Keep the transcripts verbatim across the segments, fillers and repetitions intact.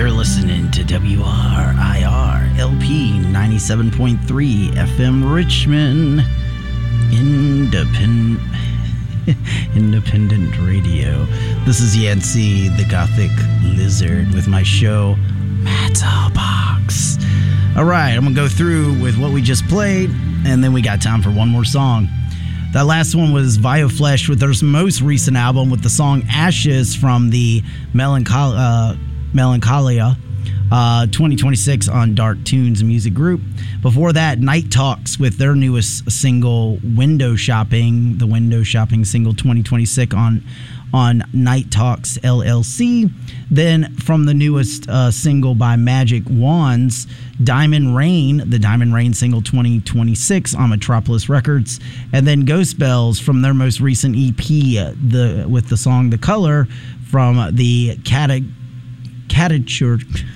You're listening to W R I R L P ninety-seven point three F M Richmond, Independent Independent Radio. This is Yancey, the Gothic Lizard, with my show, Matterbox. All right, I'm going to go through with what we just played, and then we got time for one more song. That last one was Vioflesh with their most recent album with the song Ashes from the Melanchol- uh, Melancholia uh, twenty twenty-six on Dark Tunes Music Group. Before that, Night Talks with their newest single, Window Shopping, the Window Shopping single twenty twenty-six on on Night Talks L L C. Then from the newest uh, single by Magic Wands, Diamond Rain, the Diamond Rain single twenty twenty-six on Metropolis Records. And then Ghost Bells from their most recent E P, uh, the with the song The Color from the Cata, Catature,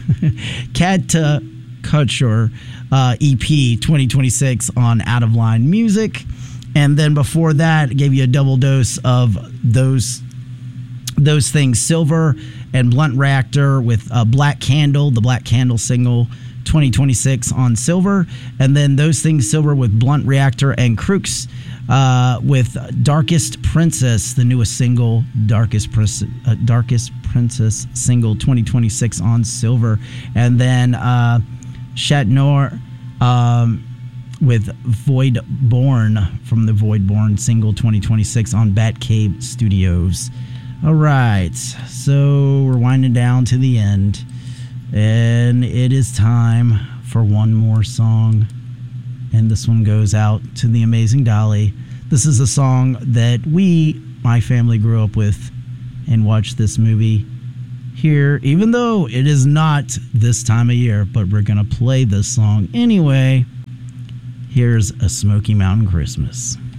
Cataculture uh, E P twenty twenty-six on Out of Line Music. And then before that, gave you a double dose of those Those Things Silver and Blunt Reactor with uh, Black Candle, the Black Candle single twenty twenty-six on Silver. And then Those Things Silver with Blunt Reactor and Crooks uh, with Darkest Princess, the newest single, Darkest, Prin- uh, Darkest Princess single twenty twenty-six on Silver. And then uh, Chatnor um, with Voidborn from the Voidborn single twenty twenty-six on Batcave Studios. All right, so we're winding down to the end, and it is time for one more song, and this one goes out to the amazing Dolly. This is a song that we, my family, grew up with and watched this movie here, even though it is not this time of year, but we're going to play this song anyway. Here's A Smoky Mountain Christmas.